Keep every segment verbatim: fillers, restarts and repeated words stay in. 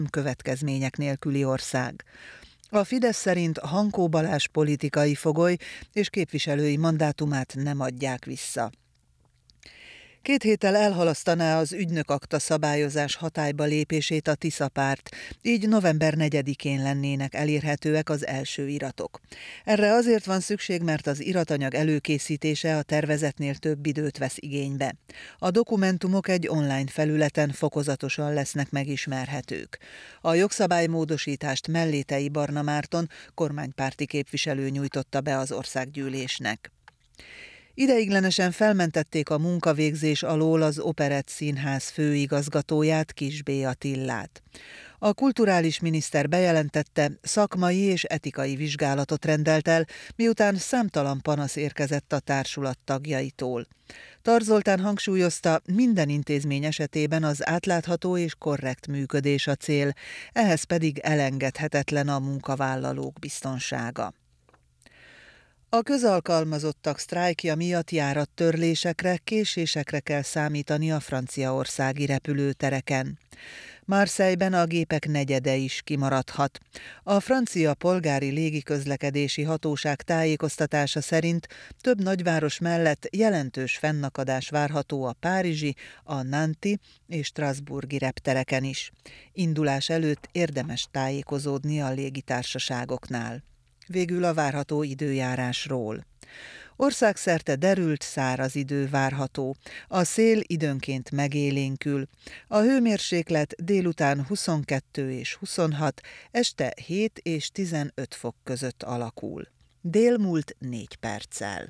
következmények nélküli ország. A Fidesz szerint Hankó Balázs politikai fogoly és képviselői mandátumát nem adják vissza. Két héttel elhalasztaná az ügynökakta szabályozás hatályba lépését a Tisza párt, így november negyedikén lennének elérhetőek az első iratok. Erre azért van szükség, mert az iratanyag előkészítése a tervezetnél több időt vesz igénybe. A dokumentumok egy online felületen fokozatosan lesznek megismerhetők. A jogszabálymódosítást Mellétei Barna Márton, kormánypárti képviselő nyújtotta be az országgyűlésnek. Ideiglenesen felmentették a munkavégzés alól az Operett Színház főigazgatóját, Kiss B. Attillát. A kulturális miniszter bejelentette, szakmai és etikai vizsgálatot rendelt el, miután számtalan panasz érkezett a társulat tagjaitól. Tar Zoltán hangsúlyozta, minden intézmény esetében az átlátható és korrekt működés a cél, ehhez pedig elengedhetetlen a munkavállalók biztonsága. A közalkalmazottak sztrájkja miatt járattörlésekre, késésekre kell számítani a franciaországi repülőtereken. Marseille-ben a gépek negyede is kimaradhat. A francia polgári légiközlekedési hatóság tájékoztatása szerint több nagyváros mellett jelentős fennakadás várható a párizsi, a nanti és strasbourgi reptereken is. Indulás előtt érdemes tájékozódni a légitársaságoknál. Végül a várható időjárásról. Országszerte derült, száraz idő várható. A szél időnként megélénkül. A hőmérséklet délután huszonkettő és huszonhat, este hét és tizenöt fok között alakul. Dél múlt négy perccel.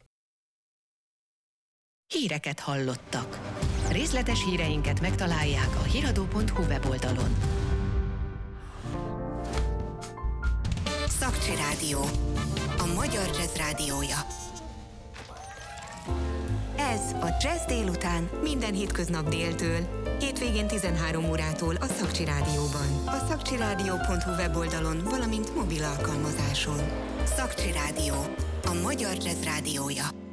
Híreket hallottak. Részletes híreinket megtalálják a hiradó pont hu weboldalon. Szakcsi Rádió, a magyar jazz rádiója. Ez a Jazz délután minden hétköznap déltől, hétvégén tizenhárom órától a Szakcsi Rádióban. A szakcsirádió pont hu weboldalon, valamint mobil alkalmazáson. Szakcsi Rádió, a magyar jazz rádiója.